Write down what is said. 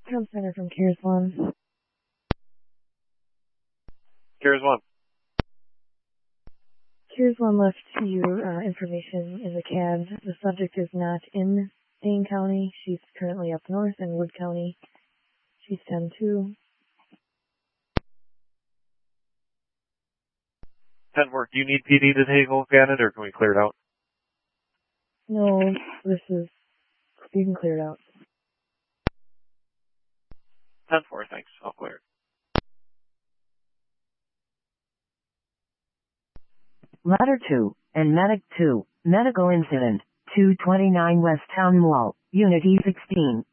Tom Center from Cares One. Cares One. Cares One left you information in the cab. The subject is not in Dane County. She's currently up north in Wood County. She's 10-2. 10-4. Do you need PD to take a look at it, or can we clear it out? No, you can clear it out. 10-4, thanks. I'll clear it. Ladder 2, and Medic 2, medical incident, 229 West Town Mall, Unity 16.